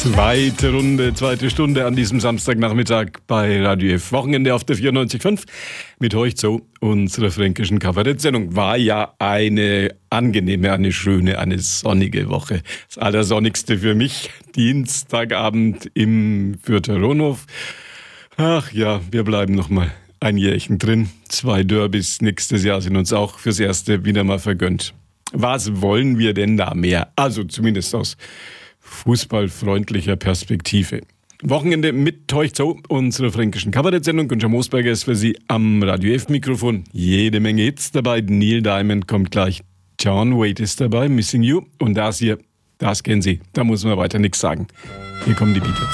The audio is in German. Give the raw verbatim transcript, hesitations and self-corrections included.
Zweite Runde, zweite Stunde an diesem Samstagnachmittag bei Radio F. Wochenende auf der vierundneunzig Komma fünf mit euch zu unserer fränkischen Kabarett-Sendung. War ja eine angenehme, eine schöne, eine sonnige Woche. Das Allersonnigste für mich, Dienstagabend im Fürther Ronhof. Ach ja, wir bleiben noch mal ein Jährchen drin. Zwei Derbys nächstes Jahr sind uns auch fürs Erste wieder mal vergönnt. Was wollen wir denn da mehr? Also zumindest aus fußballfreundlicher Perspektive. Wochenende mit euch zu unserer fränkischen Kabarett-Sendung. Günther Moosberger ist für Sie am Radio F-Mikrofon. Jede Menge Hits dabei. Neil Diamond kommt gleich. John Waite ist dabei, Missing You. Und das hier, das kennen Sie. Da muss man weiter nichts sagen. Hier kommen die Beatles.